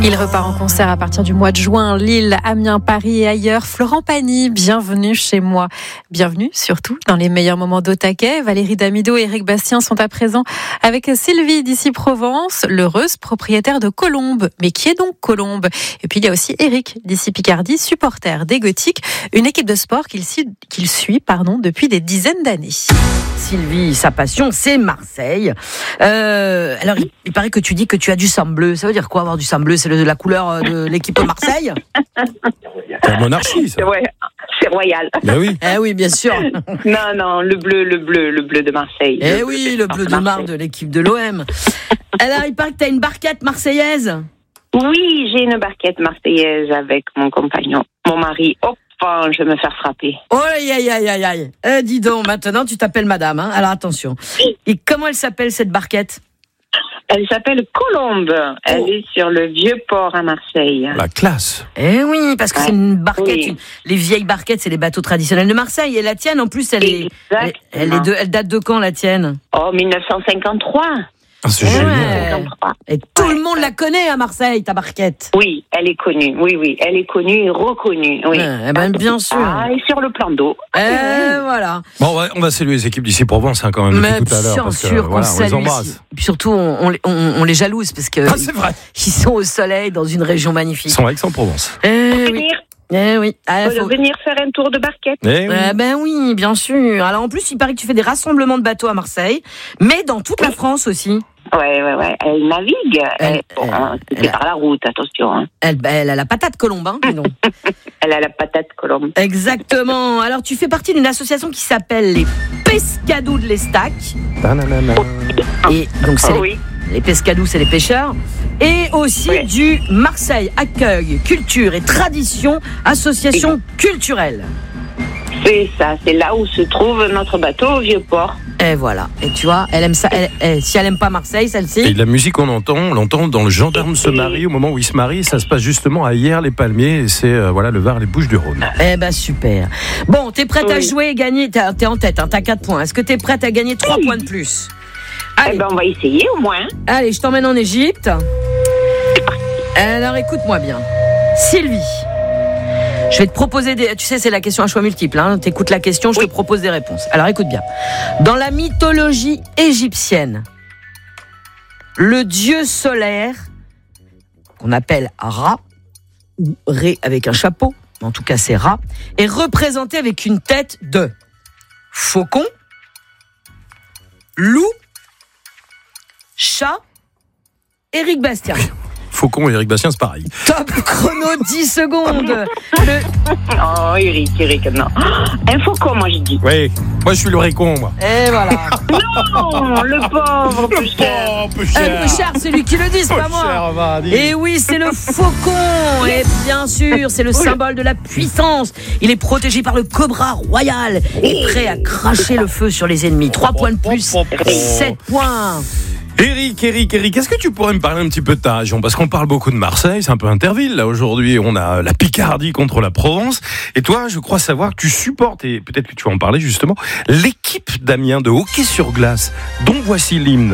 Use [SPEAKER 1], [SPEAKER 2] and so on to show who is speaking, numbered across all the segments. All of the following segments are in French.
[SPEAKER 1] Il repart en concert à partir du mois de juin, Lille, Amiens, Paris et ailleurs. Florent Pagny, bienvenue chez moi. Bienvenue surtout dans les meilleurs moments d'Au Taquet. Valérie Damido et Éric Bastien sont à présent avec Sylvie d'ici Provence, l'heureuse propriétaire de Colombe. Mais qui est donc Colombe ? Et puis il y a aussi Éric d'ici Picardie, supporter des Gothiques, une équipe de sport qu'il suit depuis des dizaines d'années.
[SPEAKER 2] Sylvie, sa passion, c'est Marseille. Alors, il paraît que tu dis que tu as du sang bleu. Ça veut dire quoi avoir du sang bleu ? C'est la couleur de l'équipe de Marseille ?
[SPEAKER 3] C'est la monarchie, ça.
[SPEAKER 4] Ouais, c'est royal.
[SPEAKER 3] Ben oui.
[SPEAKER 2] Eh oui, bien sûr.
[SPEAKER 4] Non, le bleu de Marseille.
[SPEAKER 2] Eh oui, le bleu de Marseille de l'équipe de l'OM. Alors, il paraît que tu as une barquette marseillaise.
[SPEAKER 4] Oui, j'ai une barquette marseillaise avec mon compagnon, mon mari. Enfin, je vais me faire frapper.
[SPEAKER 2] Oh, aïe. Dis donc, maintenant, tu t'appelles madame. Hein. Alors, attention. Et comment elle s'appelle, cette barquette ?
[SPEAKER 4] Elle s'appelle Colombe. Elle est sur le Vieux-Port à Marseille.
[SPEAKER 3] La classe.
[SPEAKER 2] Eh oui, parce que c'est une barquette.
[SPEAKER 4] Oui.
[SPEAKER 2] Les vieilles barquettes, c'est les bateaux traditionnels de Marseille. Et la tienne, en plus, elle date de quand, la tienne ?
[SPEAKER 4] Oh, 1953.
[SPEAKER 3] Ah, c'est
[SPEAKER 2] Ouais.
[SPEAKER 3] génial.
[SPEAKER 2] Et tout le monde la connaît à Marseille, ta barquette.
[SPEAKER 4] Oui, elle est connue. Oui, elle est connue et reconnue. Oui.
[SPEAKER 2] Eh ben, bien sûr.
[SPEAKER 4] Et sur le plan d'eau.
[SPEAKER 2] Voilà.
[SPEAKER 3] Bon, on va saluer les équipes d'ici Provence quand même
[SPEAKER 2] Mais
[SPEAKER 3] depuis tout à l'heure.
[SPEAKER 2] bien
[SPEAKER 3] Parce que,
[SPEAKER 2] sûr qu'on
[SPEAKER 3] voilà, on les
[SPEAKER 2] salue.
[SPEAKER 3] embrasse.
[SPEAKER 2] Puis surtout, on les jalouse parce que
[SPEAKER 3] C'est vrai.
[SPEAKER 2] ils sont au soleil dans une région magnifique.
[SPEAKER 3] Ils sont Aix-en-Provence.
[SPEAKER 4] Venir
[SPEAKER 2] Faut...
[SPEAKER 4] venir faire un tour de barquette.
[SPEAKER 3] Eh oui.
[SPEAKER 2] Ben oui, bien sûr. Alors en plus, il paraît que tu fais des rassemblements de bateaux à Marseille, mais dans toute la France aussi.
[SPEAKER 4] Ouais. Elle navigue. C'était par la route, attention. Hein.
[SPEAKER 2] Elle a la patate Colombe, hein, dis donc.
[SPEAKER 4] Elle a la patate Colombe.
[SPEAKER 2] Exactement. Alors tu fais partie d'une association qui s'appelle les Pescadous de l'Estac.
[SPEAKER 3] Ta-na-na-na.
[SPEAKER 2] Et donc c'est
[SPEAKER 4] Oui.
[SPEAKER 2] les pescadous, c'est les pêcheurs. Et aussi du Marseille Accueil, Culture et Tradition, association culturelle.
[SPEAKER 4] C'est ça, c'est là où se trouve notre bateau au Vieux-Port.
[SPEAKER 2] Et voilà. Et tu vois, elle aime ça. Si elle aime pas Marseille,
[SPEAKER 3] Et
[SPEAKER 2] celle-ci.
[SPEAKER 3] la musique on l'entend dans Le Gendarme se marie, au moment où il se marie, ça se passe justement à Hyères-les-Palmiers, et c'est le Var, les Bouches-du-Rhône.
[SPEAKER 2] Eh ben super. Bon, t'es prête à
[SPEAKER 4] Oui.
[SPEAKER 2] jouer et gagner. T'es en tête, hein, t'as 4 points. Est-ce que t'es prête à gagner 3 points de plus ? Allez,
[SPEAKER 4] On va essayer au moins.
[SPEAKER 2] allez, je t'emmène en Égypte. Alors écoute-moi bien. Sylvie, je vais te proposer des... Tu sais, c'est la question à choix multiple. Hein. T'écoutes la question, je te propose des réponses. Alors écoute bien. Dans la mythologie égyptienne, le dieu solaire, qu'on appelle Ra, ou Ré avec un chapeau, en tout cas c'est Ra, est représenté avec une tête de faucon, loup, chat, Éric Bastien.
[SPEAKER 3] Faucon et Éric Bastien, c'est pareil.
[SPEAKER 2] Top chrono, 10 secondes.
[SPEAKER 4] Oh, Eric, non. Un faucon, moi je dis.
[SPEAKER 3] Oui, moi je suis le récon, moi.
[SPEAKER 2] Et voilà.
[SPEAKER 4] Non, le pauvre, plus cher.
[SPEAKER 3] Oh, peu
[SPEAKER 2] Un peu cher, c'est lui qui le dit, c'est pas moi. Et oui, c'est le faucon. Et bien sûr, c'est le symbole de la puissance. Il est protégé par le cobra royal et prêt à cracher le feu sur les ennemis. 3 points de plus, 7 points.
[SPEAKER 3] Eric, est-ce que tu pourrais me parler un petit peu de ta région ? Parce qu'on parle beaucoup de Marseille, c'est un peu Interville. Là, aujourd'hui, on a la Picardie contre la Provence. Et toi, je crois savoir que tu supportes, et peut-être que tu vas en parler justement, l'équipe d'Amiens de hockey sur glace, dont voici l'hymne.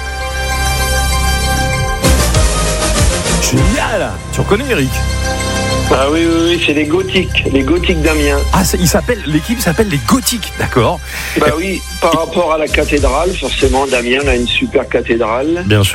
[SPEAKER 3] Génial ! Tu reconnais, Eric ?
[SPEAKER 5] Ah oui, c'est les Gothiques d'Amiens.
[SPEAKER 3] Ah, l'équipe s'appelle les Gothiques, d'accord.
[SPEAKER 5] Bah oui, par rapport à la cathédrale, forcément, d'Amiens a une super cathédrale.
[SPEAKER 3] Bien sûr.